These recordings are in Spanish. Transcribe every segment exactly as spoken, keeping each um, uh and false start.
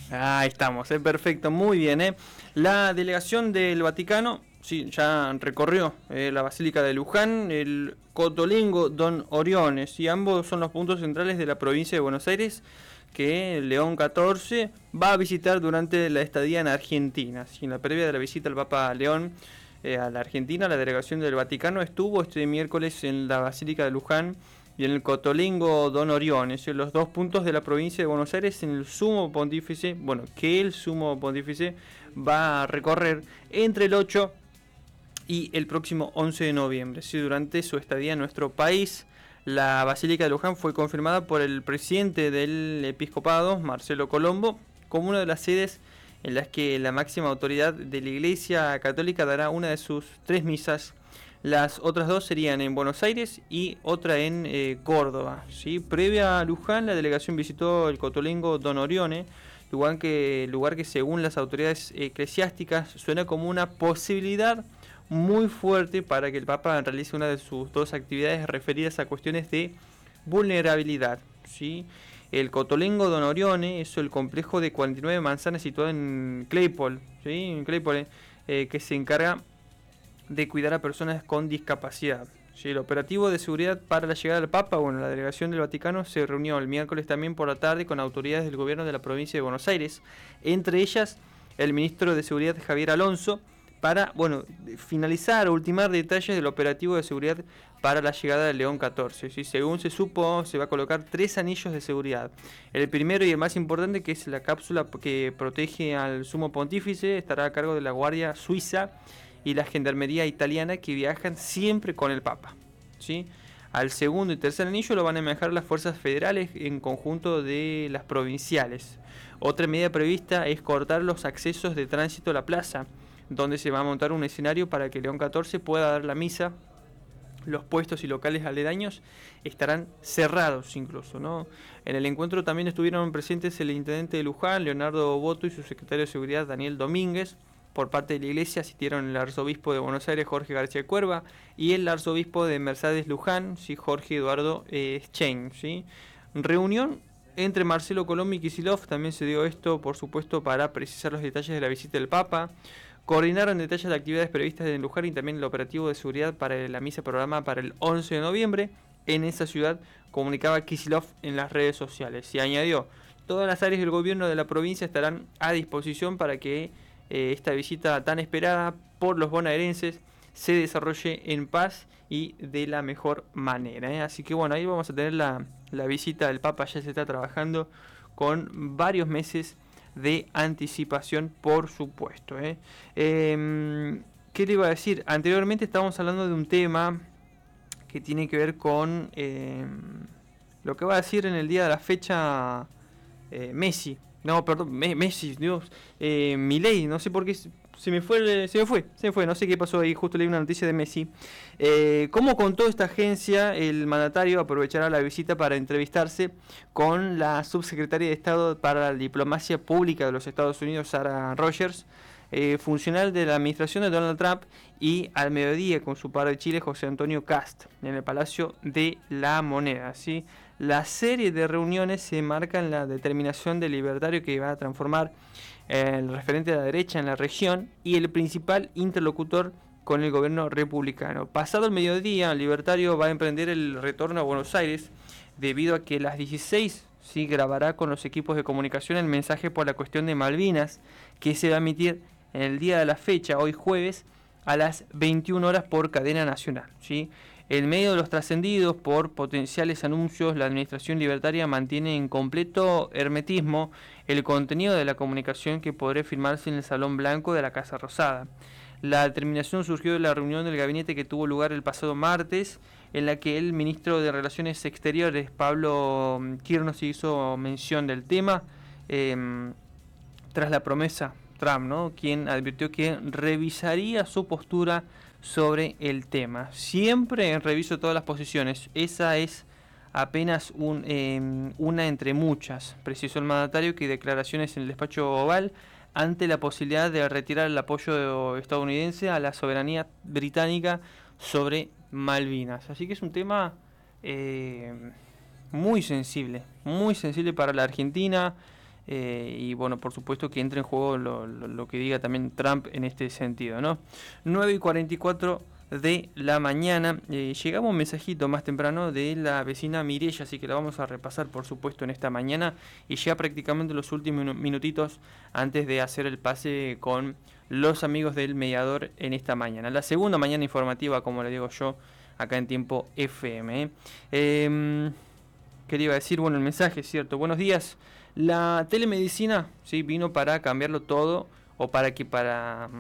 Ahí estamos, eh, perfecto, muy bien. Eh. La delegación del Vaticano sí, ya recorrió eh, la Basílica de Luján, el Cotolengo, Don Oriones, y ambos son los puntos centrales de la provincia de Buenos Aires que León catorce va a visitar durante la estadía en Argentina. Sí, en la previa de la visita al Papa León eh, a la Argentina, la delegación del Vaticano estuvo este miércoles en la Basílica de Luján y en el Cotolengo Don Oriones, en los dos puntos de la provincia de Buenos Aires, en el sumo pontífice, bueno, que el sumo pontífice va a recorrer entre el ocho y el próximo once de noviembre. Sí, durante su estadía en nuestro país, la Basílica de Luján fue confirmada por el presidente del episcopado, Marcelo Colombo, como una de las sedes en las que la máxima autoridad de la Iglesia Católica dará una de sus tres misas. Las otras dos serían en Buenos Aires y otra en eh, Córdoba. ¿Sí? Previa a Luján, la delegación visitó el Cotolengo Don Orione, lugar que, lugar que según las autoridades eclesiásticas suena como una posibilidad muy fuerte para que el Papa realice una de sus dos actividades referidas a cuestiones de vulnerabilidad. ¿Sí? El Cotolengo Don Orione es el complejo de cuarenta y nueve manzanas situado en Claypole, ¿sí? en Claypole eh, que se encarga de cuidar a personas con discapacidad. Sí, el operativo de seguridad para la llegada del Papa, bueno, la delegación del Vaticano se reunió el miércoles también por la tarde con autoridades del gobierno de la provincia de Buenos Aires, entre ellas el ministro de Seguridad Javier Alonso, para, bueno, finalizar o ultimar detalles del operativo de seguridad para la llegada del León catorce. ¿Sí? Según se supo, se va a colocar tres anillos de seguridad. El primero y el más importante, que es la cápsula que protege al sumo pontífice, estará a cargo de la Guardia Suiza y la Gendarmería Italiana, que viajan siempre con el Papa. ¿Sí? Al segundo y tercer anillo lo van a manejar las fuerzas federales en conjunto de las provinciales. Otra medida prevista es cortar los accesos de tránsito a la plaza, donde se va a montar un escenario para que León catorce pueda dar la misa. Los puestos y locales aledaños estarán cerrados incluso, ¿no? En el encuentro también estuvieron presentes el intendente de Luján, Leonardo Boto, y su secretario de Seguridad, Daniel Domínguez. Por parte de la iglesia asistieron el arzobispo de Buenos Aires, Jorge García Cuerva, y el arzobispo de Mercedes Luján, ¿sí? Jorge Eduardo eh, Schein, ¿sí? Reunión entre Marcelo Colombo y Kicillof, también se dio esto, por supuesto, para precisar los detalles de la visita del Papa. Coordinaron detalles de actividades previstas en Luján y también el operativo de seguridad para la misa programada para el once de noviembre en esa ciudad, comunicaba Kicillof en las redes sociales. Y añadió, todas las áreas del gobierno de la provincia estarán a disposición para que eh, esta visita tan esperada por los bonaerenses se desarrolle en paz y de la mejor manera. ¿eh? Así que bueno, ahí vamos a tener la, la visita del Papa, ya se está trabajando con varios meses de anticipación, por supuesto. ¿eh? Eh, ¿Qué le iba a decir? Anteriormente estábamos hablando de un tema que tiene que ver con eh, lo que va a decir en el día de la fecha eh, Messi. No, perdón, Messi, Dios, eh, Milei, no sé por qué se me fue, se me fue, se me fue, no sé qué pasó ahí, justo leí una noticia de Messi. Eh, ¿Cómo contó esta agencia? El mandatario aprovechará la visita para entrevistarse con la subsecretaria de Estado para la Diplomacia Pública de los Estados Unidos, Sarah Rogers, eh, funcional de la administración de Donald Trump, y al mediodía con su par de Chile, José Antonio Cast, en el Palacio de la Moneda, ¿sí? La serie de reuniones se marca en la determinación del libertario que va a transformar el referente de la derecha en la región y el principal interlocutor con el gobierno republicano. Pasado el mediodía, el libertario va a emprender el retorno a Buenos Aires debido a que a las dieciséis sí grabará con los equipos de comunicación el mensaje por la cuestión de Malvinas, que se va a emitir en el día de la fecha, hoy jueves, a las veintiuna horas por cadena nacional. ¿sí? En medio de los trascendidos por potenciales anuncios, la administración libertaria mantiene en completo hermetismo el contenido de la comunicación que podrá firmarse en el Salón Blanco de la Casa Rosada. La determinación surgió de la reunión del gabinete que tuvo lugar el pasado martes, en la que el ministro de Relaciones Exteriores, Pablo Kirnos, hizo mención del tema, eh, tras la promesa Trump, ¿no? quien advirtió que revisaría su postura sobre el tema. Siempre reviso todas las posiciones, esa es apenas un, eh, una entre muchas, precisó el mandatario, que declaraciones en el despacho Oval ante la posibilidad de retirar el apoyo estadounidense a la soberanía británica sobre Malvinas. Así que es un tema eh, muy sensible, muy sensible para la Argentina. Eh, y bueno, por supuesto que entre en juego lo, lo, lo que diga también Trump en este sentido, ¿no? nueve y cuarenta y cuatro de la mañana. Eh, llegamos un mensajito más temprano de la vecina Mireya, así que la vamos a repasar por supuesto en esta mañana y ya prácticamente los últimos minutitos antes de hacer el pase con los amigos del mediador en esta mañana. La segunda mañana informativa, como le digo yo, acá en Tiempo F M. ¿eh? Eh, quería decir, bueno, el mensaje es cierto. Buenos días. La telemedicina, sí, vino para cambiarlo todo o para que para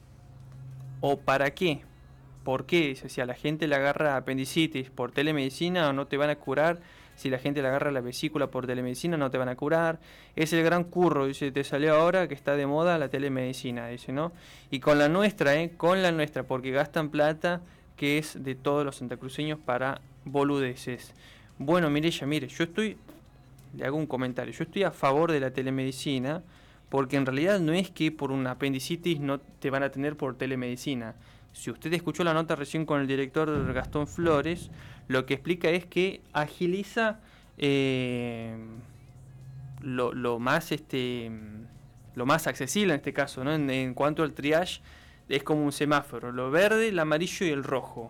o para qué. ¿Por qué? Dice, si a la gente le agarra apendicitis por telemedicina no te van a curar. Si la gente le agarra la vesícula por telemedicina no te van a curar. Es el gran curro, dice, te salió ahora que está de moda la telemedicina, dice, ¿no? Y con la nuestra, ¿eh? Con la nuestra, porque gastan plata que es de todos los santacruceños para boludeces. Bueno, Mireya, mire, yo estoy, le hago un comentario, yo estoy a favor de la telemedicina, porque en realidad no es que por una apendicitis no te van a tener por telemedicina. Si usted escuchó la nota recién con el director Gastón Flores, lo que explica es que agiliza eh, lo, lo más este lo más accesible en este caso, ¿no? En, en cuanto al triage, es como un semáforo, lo verde, el amarillo y el rojo.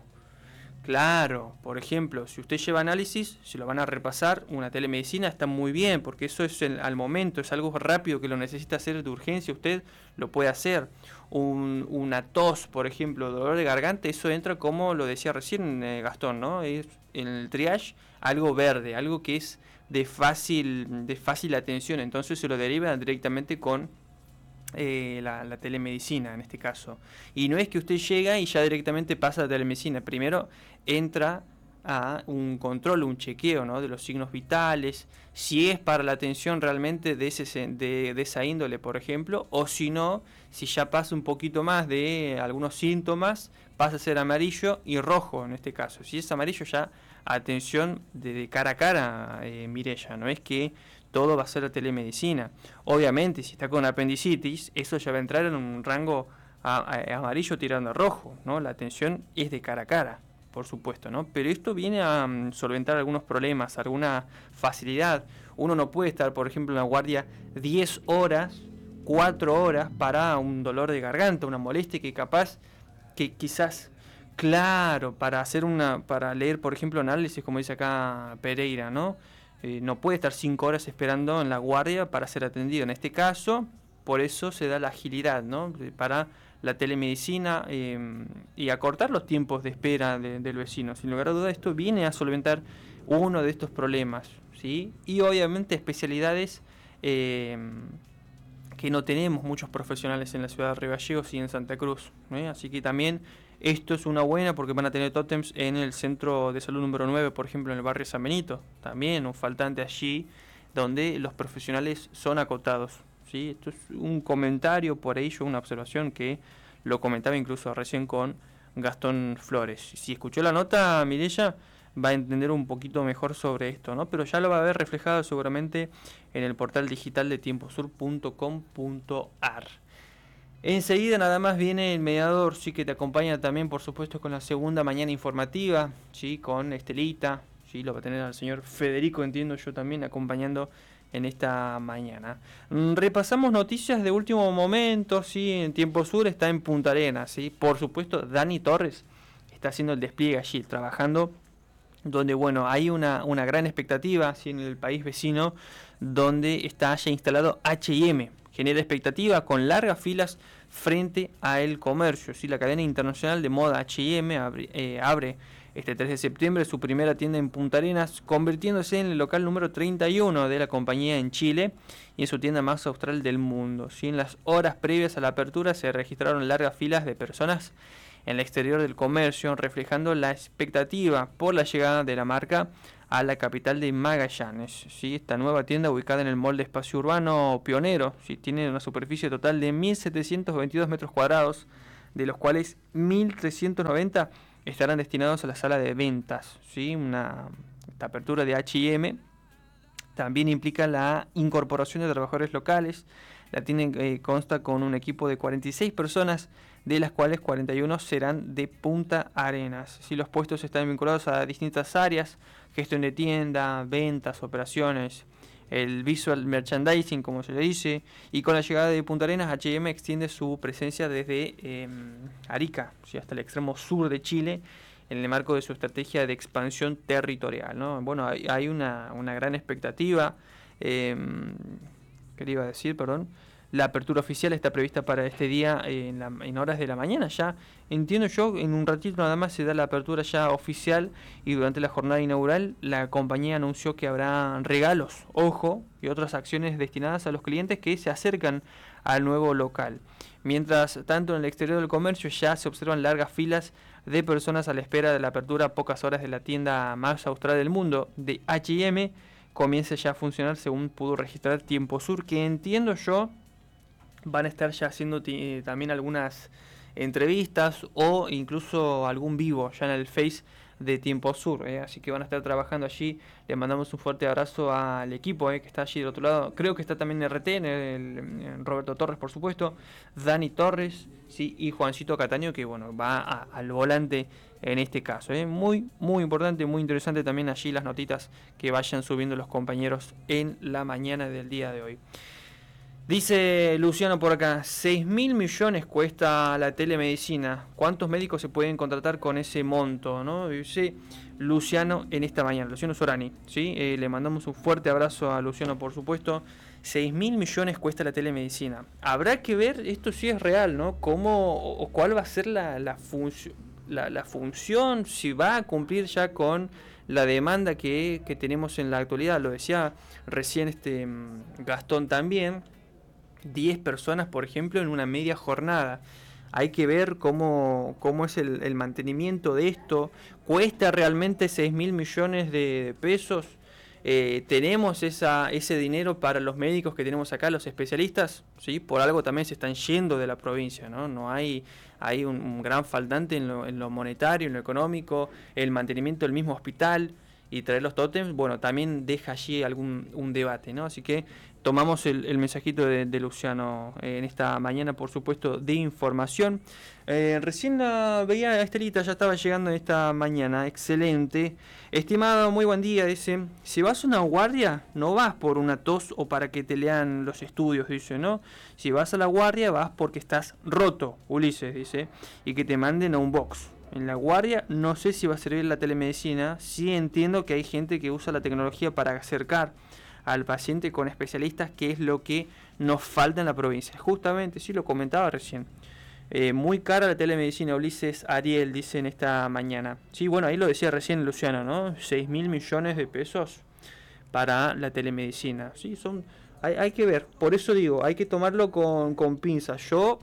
Claro, por ejemplo, si usted lleva análisis, si lo van a repasar, una telemedicina está muy bien, porque eso es el, al momento, es algo rápido que lo necesita hacer de urgencia, usted lo puede hacer. Un, una tos, por ejemplo, dolor de garganta, eso entra como lo decía recién eh, Gastón, ¿no? Es en el triage algo verde, algo que es de fácil, de fácil atención, entonces se lo deriva directamente con Eh, la, la telemedicina en este caso. Y no es que usted llega y ya directamente pasa a la telemedicina. Primero entra a un control, un chequeo, ¿no? De los signos vitales, si es para la atención realmente de, ese, de, de esa índole, por ejemplo, o si no, si ya pasa un poquito más de algunos síntomas, pasa a ser amarillo y rojo en este caso. Si es amarillo, ya atención de, de cara a cara, eh, Mireya, no es que todo va a ser a telemedicina. Obviamente, si está con apendicitis, eso ya va a entrar en un rango a, a, amarillo tirando a rojo, ¿no? La atención es de cara a cara, por supuesto, ¿no? Pero esto viene a um, solventar algunos problemas, alguna facilidad. Uno no puede estar, por ejemplo, en la guardia diez horas, cuatro horas para un dolor de garganta, una molestia que capaz, que quizás, claro, para hacer una, para leer, por ejemplo, análisis, como dice acá Pereira, ¿no? Eh, no puede estar cinco horas esperando en la guardia para ser atendido. En este caso, por eso se da la agilidad, ¿no? Para la telemedicina eh, y acortar los tiempos de espera de, del vecino. Sin lugar a duda, esto viene a solventar uno de estos problemas, ¿sí? Y obviamente especialidades eh, que no tenemos muchos profesionales en la ciudad de Río Gallegos y en Santa Cruz, ¿eh? Así que también esto es una buena porque van a tener tótems en el centro de salud número nueve, por ejemplo, en el barrio San Benito. También un faltante allí donde los profesionales son acotados, ¿sí? Esto es un comentario por ello, una observación que lo comentaba incluso recién con Gastón Flores. Si escuchó la nota, Mireya, va a entender un poquito mejor sobre esto, ¿no? Pero ya lo va a ver reflejado seguramente en el portal digital de tiemposur punto com punto ar. Enseguida nada más viene el mediador, sí, que te acompaña también, por supuesto, con la segunda mañana informativa, sí, con Estelita, sí, lo va a tener al señor Federico, entiendo yo también, acompañando en esta mañana. Mm, repasamos noticias de último momento, sí, en Tiempo Sur está en Punta Arenas, sí, por supuesto, Dani Torres está haciendo el despliegue allí, trabajando, donde, bueno, hay una, una gran expectativa, sí, en el país vecino, donde está ya instalado H y M. Genera expectativa con largas filas frente a el comercio. ¿Sí? La cadena internacional de moda H y M abre, eh, abre este tres de septiembre su primera tienda en Punta Arenas, convirtiéndose en el local número treinta y uno de la compañía en Chile y en su tienda más austral del mundo. ¿Sí? En las horas previas a la apertura se registraron largas filas de personas en el exterior del comercio, reflejando la expectativa por la llegada de la marca a la capital de Magallanes. ¿Sí? Esta nueva tienda, ubicada en el mall de espacio urbano Pionero, ¿sí? Tiene una superficie total de mil setecientos veintidós metros cuadrados, de los cuales mil trescientos noventa estarán destinados a la sala de ventas. ¿Sí? Una, esta apertura de H y M también implica la incorporación de trabajadores locales. La tienda eh, consta con un equipo de cuarenta y seis personas, de las cuales cuarenta y uno serán de Punta Arenas. Si los puestos están vinculados a distintas áreas, gestión de tienda, ventas, operaciones, el visual merchandising, como se le dice, y con la llegada de Punta Arenas, H y M extiende su presencia desde eh, Arica, o sea, hasta el extremo sur de Chile, en el marco de su estrategia de expansión territorial, ¿no? Bueno, hay, hay una, una gran expectativa, eh, ¿qué le iba a decir? Perdón. La apertura oficial está prevista para este día eh, en, la, en horas de la mañana. Ya entiendo yo, en un ratito nada más se da la apertura ya oficial y durante la jornada inaugural la compañía anunció que habrá regalos, ojo, y otras acciones destinadas a los clientes que se acercan al nuevo local. Mientras tanto, en el exterior del comercio ya se observan largas filas de personas a la espera de la apertura a pocas horas de la tienda más austral del mundo de H y M. Comienza ya a funcionar según pudo registrar Tiempo Sur, que entiendo yo van a estar ya haciendo t- también algunas entrevistas o incluso algún vivo ya en el Face de Tiempo Sur, ¿eh? Así que van a estar trabajando allí. Le mandamos un fuerte abrazo al equipo ¿eh? que está allí del otro lado. Creo que está también R T, en el, en Roberto Torres, por supuesto, Dani Torres, sí, y Juancito Cataño, que bueno, va a, al volante en este caso. ¿eh? Muy, muy importante, muy interesante también allí las notitas que vayan subiendo los compañeros en la mañana del día de hoy. Dice Luciano por acá, seis mil millones cuesta la telemedicina. ¿Cuántos médicos se pueden contratar con ese monto? ¿No? Dice Luciano en esta mañana, Luciano Sorani. ¿Sí? Eh, le mandamos un fuerte abrazo a Luciano, por supuesto. seis mil millones cuesta la telemedicina. Habrá que ver, esto sí es real, ¿no? ¿Cómo o cuál va a ser la, la, func- la, la función? Si va a cumplir ya con la demanda que, que tenemos en la actualidad. Lo decía recién este Gastón también. diez personas, por ejemplo, en una media jornada. Hay que ver cómo, cómo es el, el mantenimiento de esto. ¿Cuesta realmente seis mil millones de pesos? Eh, ¿Tenemos esa, ese dinero para los médicos que tenemos acá, los especialistas? ¿Sí? Por algo también se están yendo de la provincia, ¿no? No hay, hay un, un gran faltante en lo, en lo monetario, en lo económico, el mantenimiento del mismo hospital y traer los tótems, bueno, también deja allí algún un debate, ¿no? Así que tomamos el, el mensajito de, de Luciano eh, en esta mañana, por supuesto, de información. Eh, recién la veía a Estelita, ya estaba llegando en esta mañana, excelente. Estimado, muy buen día, dice, si vas a una guardia, no vas por una tos o para que te lean los estudios, dice, ¿no? Si vas a la guardia, vas porque estás roto, Ulises, dice, y que te manden a un box. En la guardia no sé si va a servir la telemedicina, sí entiendo que hay gente que usa la tecnología para acercar al paciente con especialistas, que es lo que nos falta en la provincia. Justamente, sí, lo comentaba recién. Eh, muy cara la telemedicina, Ulises Ariel, dice en esta mañana. Sí, bueno, ahí lo decía recién Luciano, ¿no? seis mil millones de pesos para la telemedicina. Sí, son, hay, hay que ver, por eso digo, hay que tomarlo con, con pinzas. Yo,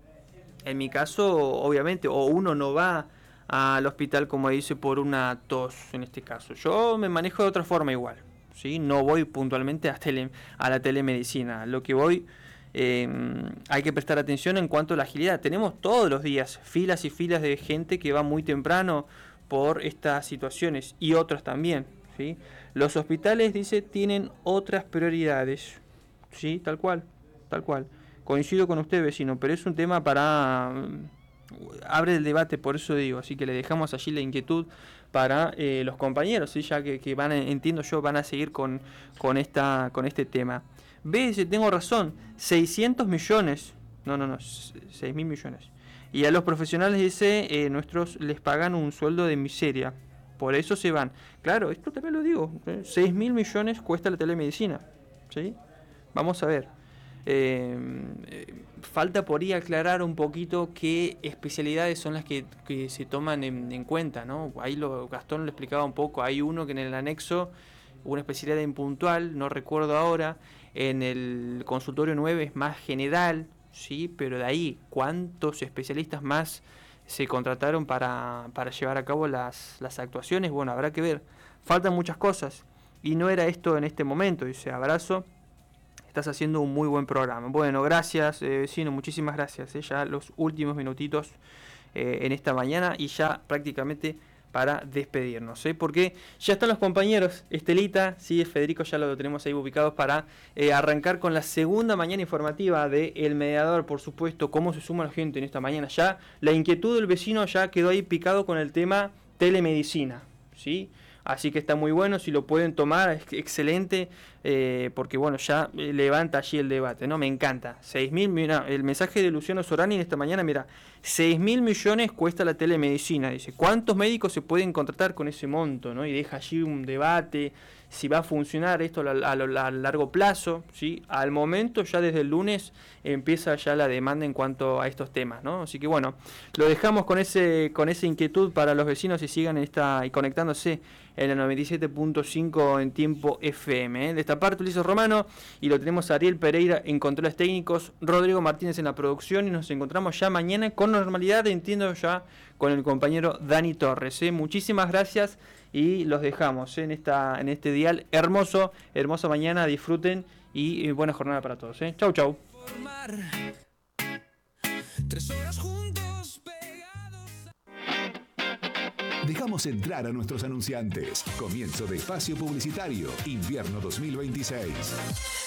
en mi caso, obviamente, o uno no va al hospital, como dice, por una tos, en este caso. Yo me manejo de otra forma igual. ¿Sí? No voy puntualmente a, tele, a la telemedicina. Lo que voy, eh, hay que prestar atención en cuanto a la agilidad. Tenemos todos los días filas y filas de gente que va muy temprano por estas situaciones y otras también. ¿Sí? Los hospitales, dice, tienen otras prioridades. Sí, tal cual, tal cual. Coincido con usted, vecino, pero es un tema para... abre el debate, por eso digo, así que le dejamos allí la inquietud para eh, los compañeros, ¿sí? Ya que, que van a, entiendo yo, van a seguir con, con, esta, con este tema. Ve, si tengo razón, seiscientos millones, no, no, no, seis mil millones. Y a los profesionales, dice, eh, nuestros les pagan un sueldo de miseria, por eso se van. Claro, esto también lo digo, ¿eh? seis mil millones cuesta la telemedicina, ¿sí? Vamos a ver. Eh, eh, falta por ahí aclarar un poquito qué especialidades son las que, que se toman en, en cuenta, ¿no? Ahí lo, Gastón lo explicaba un poco. Hay uno que en el anexo, una especialidad impuntual, no recuerdo ahora. En el consultorio nueve es más general, sí, pero de ahí, ¿cuántos especialistas más se contrataron para, para llevar a cabo las, las actuaciones? Bueno, habrá que ver. Faltan muchas cosas y no era esto en este momento. Dice, abrazo. Estás haciendo un muy buen programa. Bueno, gracias, eh, vecino, muchísimas gracias. Eh, ya los últimos minutitos eh, en esta mañana y ya prácticamente para despedirnos. ¿eh? Porque ya están los compañeros, Estelita, sí, Federico ya lo tenemos ahí ubicados para eh, arrancar con la segunda mañana informativa de El Mediador, por supuesto, cómo se suma la gente en esta mañana. Ya la inquietud del vecino ya quedó ahí picado con el tema telemedicina, ¿sí? Así que está muy bueno, si lo pueden tomar, es excelente, eh, porque bueno, ya levanta allí el debate, ¿no? Me encanta. seis mil, mira, el mensaje de Luciano Sorani esta mañana, mira, seis mil millones cuesta la telemedicina, dice. ¿Cuántos médicos se pueden contratar con ese monto, ¿no? Y deja allí un debate, si va a funcionar esto a, a, a largo plazo, ¿sí? Al momento, ya desde el lunes, empieza ya la demanda en cuanto a estos temas, ¿no? Así que bueno, lo dejamos con ese con esa inquietud para los vecinos y sigan en esta y conectándose en la noventa y siete punto cinco en tiempo F M. ¿eh? De esta parte, Ulises Romano, y lo tenemos a Ariel Pereira en controles técnicos, Rodrigo Martínez en la producción, y nos encontramos ya mañana con normalidad, entiendo ya, con el compañero Dani Torres. ¿eh? Muchísimas gracias y los dejamos ¿eh? en esta en este dial hermoso, hermosa mañana, disfruten y, y buena jornada para todos. ¿eh? Chau, chau. Tres horas juntos, pegados. Dejamos entrar a nuestros anunciantes. Comienzo de espacio publicitario, invierno dos mil veintiséis.